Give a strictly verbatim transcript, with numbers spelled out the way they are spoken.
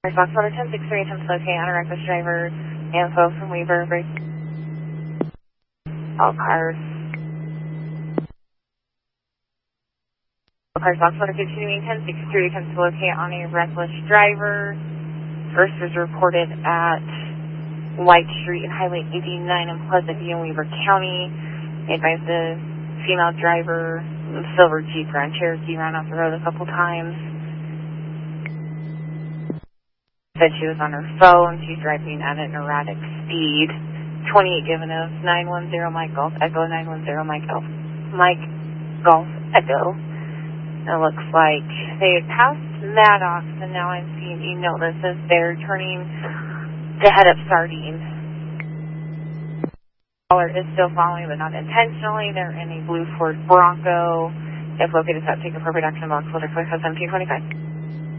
Box order ten six three attempts to locate on a reckless driver. Info from Weaver. Break. All cars. All cars. Box order continuing ten six three attempts to locate on a reckless driver. First was reported at White Street and Highway eighty-nine in Pleasant View in Weaver County. Made by the female driver, silver Jeep Grand Cherokee, ran off the road a couple times. Said she was on her phone. She's driving at an erratic speed. twenty-eight given of nine one zero Mike Golf Echo, nine one zero Mike Golf, Mike Golf Echo. It looks like they had passed Maddox, and now I'm seeing a note that says they're turning to head up Sardine. Caller is still following, but not intentionally. They're in a blue Ford Bronco. If located, stop, take appropriate action, box filter, five seventeen twenty-five.